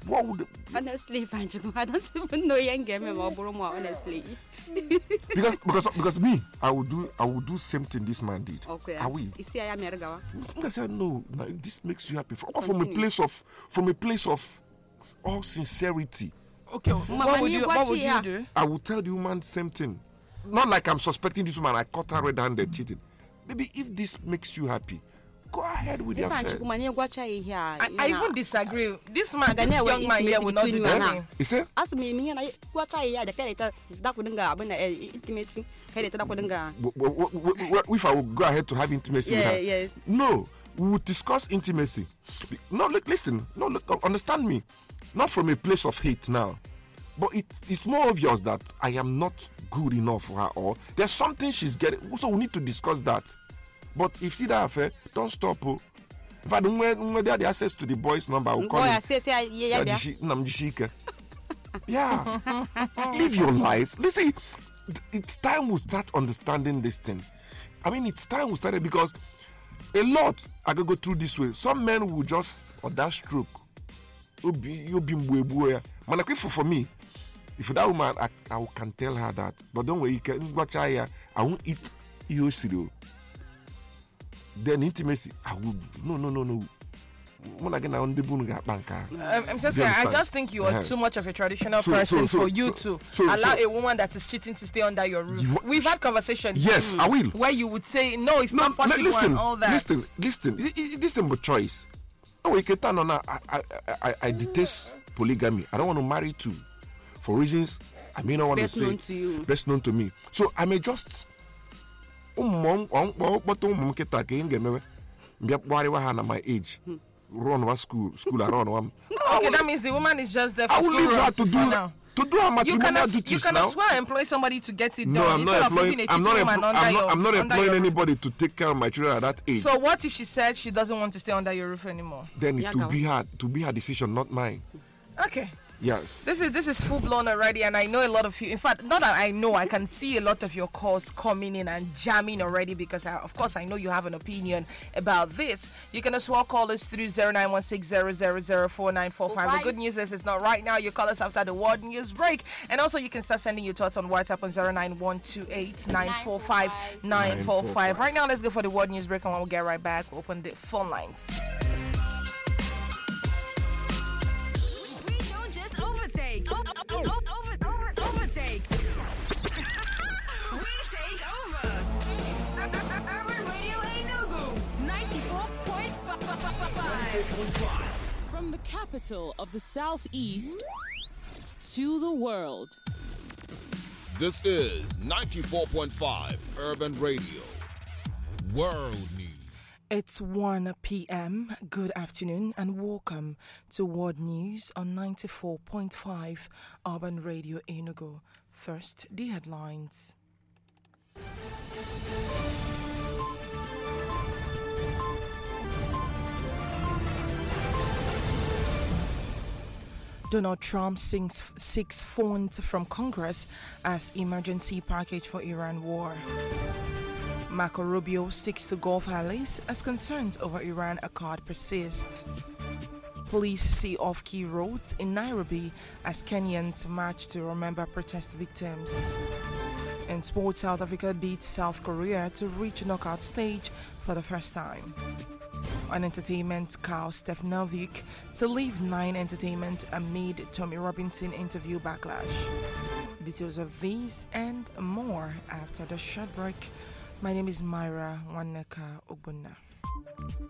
What would? Honestly, Fanchiko, I don't even know young game or Bromo, honestly. because me, I will do same thing this man did. Okay. I will. You see, I am Mergawa. I said no. If this makes you happy, from a place of all sincerity. Okay. What would you do? I will tell the woman same thing. Not like I'm suspecting this woman. I caught her red-handed cheating. Maybe if this makes you happy, go ahead with your affair. I even disagree. This young man here will not do the same. You see? As me and I watch the character that wouldn't go when intimacy. If I would go ahead to have intimacy with her. Yes. No, we would discuss intimacy. No, listen. No, understand me. Not from a place of hate now. But it's more obvious that I am not good enough for her, or there's something she's getting. So we need to discuss that. But if you see that affair, don't stop. If I don't have the access to the boy's number, I will call him. Yeah. Live your life. Listen, it's time we start understanding this thing. I mean, it's time we started, because a lot I can go through this way. Some men will just, or that stroke, you'll be for me. If that woman, I can tell her that. But don't worry, I won't eat your cereal. Then intimacy, I will. No. I'm just saying, I just think you are too much of a traditional person for you to allow a woman that is cheating to stay under your roof. We've had conversations. Yes, I will. Where you would say, no, it's not possible. Listen, and all that. Listen. This is my choice. Oh, I detest polygamy. I don't want to marry two. For reasons I may not want to say. Best known to you. Best known to me. So I may just my age. Run one school around one. Okay, that means the woman is just there for I will school leave her runs to do now. To do her matrimonial duties you can now. as well employ somebody to get it No, done. I'm not employing. I'm not employing anybody to take care of my children at that age. So what if she said she doesn't want to stay under your roof anymore? Then it's to be her decision, not mine. Okay. Yes. This is full blown already, and I know a lot of you. In fact, not that I know, I can see a lot of your calls coming in and jamming already, because of course I know you have an opinion about this. You can as well call us through 0916000495. The good news is it's not right now. You call us after the world news break, and also you can start sending your thoughts on WhatsApp on 09128945 Right now, let's go for the world news break, and when we get right back, we'll open the phone lines. Overtake. We take over. Urban Radio Enugu 94.5. From the capital of the Southeast to the world. This is 94.5 Urban Radio. World News. It's 1 p.m. Good afternoon and welcome to World News on 94.5 Urban Radio Enugu. First, the headlines. Donald Trump seeks funds from Congress as emergency package for Iran war. Marco Rubio seeks to Gulf allies as concerns over Iran accord persists. Police see off-key roads in Nairobi as Kenyans march to remember protest victims. In sports, South Africa beats South Korea to reach knockout stage for the first time. On entertainment, Carl Stefanovic to leave Nine Entertainment amid Tommy Robinson interview backlash. Details of these and more after the short break. My name is Myra Waneka Ogbonna.